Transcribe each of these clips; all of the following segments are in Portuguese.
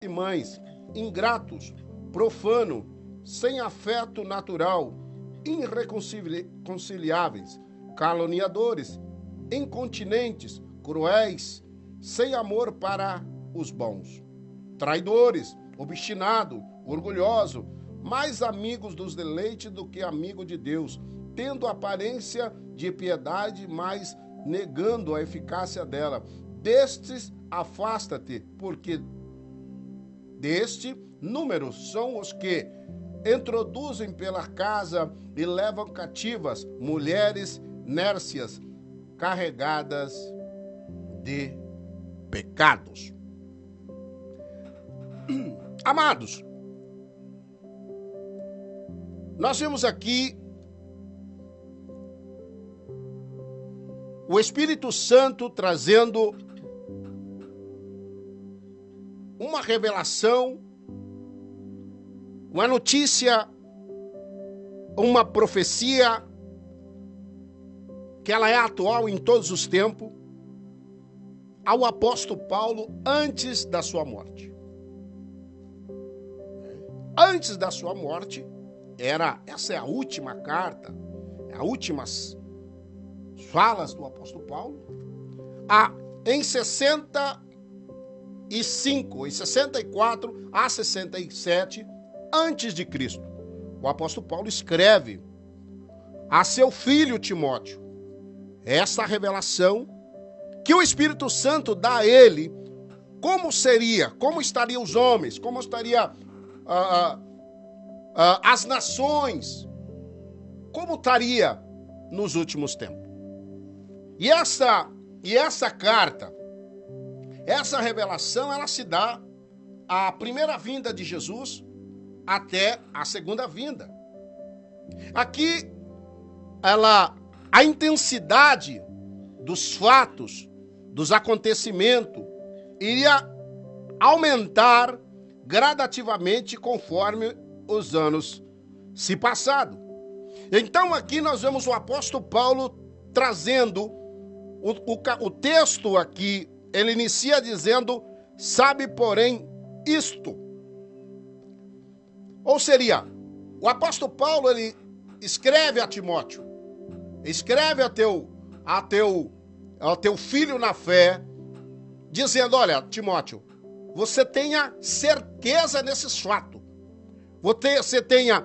e mães, ingratos, profano, sem afeto natural, irreconciliáveis, caluniadores, incontinentes, cruéis, sem amor para os bons, traidores, obstinado, orgulhoso, mais amigos dos deleites do que amigo de Deus, tendo aparência de piedade, mas negando a eficácia dela. Destes afasta-te, porque deste número são os que introduzem pela casa e levam cativas mulheres nércias, carregadas de pecados. Amados, nós vemos aqui o Espírito Santo trazendo uma revelação, uma notícia, uma profecia, que ela é atual em todos os tempos, ao apóstolo Paulo antes da sua morte. Antes da sua morte, essa é a última carta, as últimas falas do apóstolo Paulo, em 65, em 64 a 67 antes de Cristo. O apóstolo Paulo escreve a seu filho Timóteo essa revelação que o Espírito Santo dá a ele, como estariam os homens, como estaria as nações, como estaria nos últimos tempos. E essa carta, essa revelação, ela se dá à primeira vinda de Jesus até a segunda vinda. Aqui, a intensidade dos fatos, dos acontecimentos, iria aumentar gradativamente conforme os anos se passaram. Então aqui nós vemos o apóstolo Paulo trazendo o texto aqui, ele inicia dizendo, sabe porém isto. Ou seria, o apóstolo Paulo, ele escreve a Timóteo, escreve a teu filho na fé, dizendo, olha, Timóteo, você tenha certeza nesses fatos. Você tenha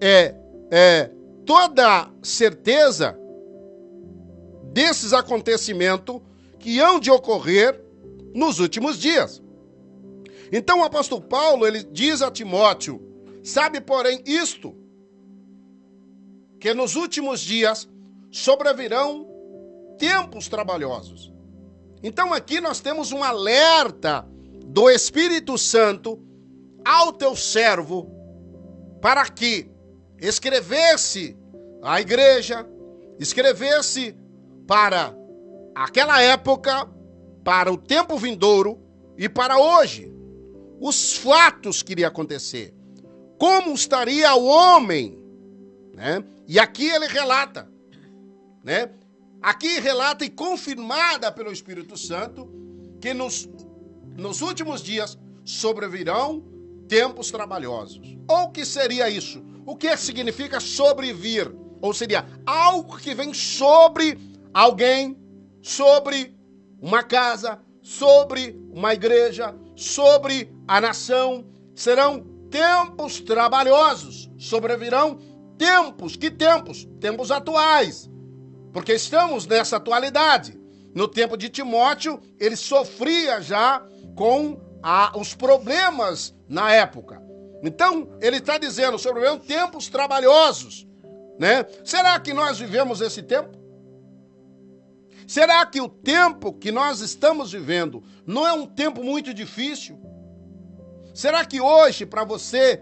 toda certeza desses acontecimentos que hão de ocorrer nos últimos dias. Então o apóstolo Paulo, ele diz a Timóteo, sabe porém isto, que nos últimos dias sobrevirão tempos trabalhosos. Então aqui nós temos um alerta do Espírito Santo ao teu servo para que escrevesse a igreja, escrevesse para aquela época, para o tempo vindouro e para hoje, os fatos que iriam acontecer. Como estaria o homem, né? E aqui ele relata, né? Aqui relata e confirmada pelo Espírito Santo que nos últimos dias sobrevirão tempos trabalhosos. Ou o que seria isso? O que significa sobrevir? Ou seria algo que vem sobre alguém, sobre uma casa, sobre uma igreja, sobre a nação. Serão tempos trabalhosos. Sobrevirão tempos. Que tempos? Tempos atuais. Porque estamos nessa atualidade. No tempo de Timóteo, ele sofria já com os problemas na época. Então, ele está dizendo sobre tempos trabalhosos, né? Será que nós vivemos esse tempo? Será que o tempo que nós estamos vivendo não é um tempo muito difícil? Será que hoje, para você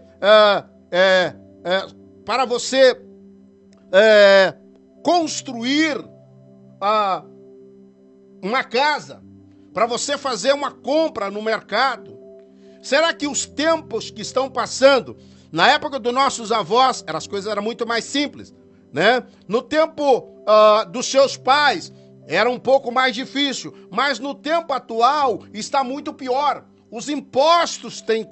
construir uma casa, para você fazer uma compra no mercado, será que os tempos que estão passando, na época dos nossos avós, as coisas eram muito mais simples, né? No tempo dos seus pais, era um pouco mais difícil, mas no tempo atual está muito pior. os impostos têm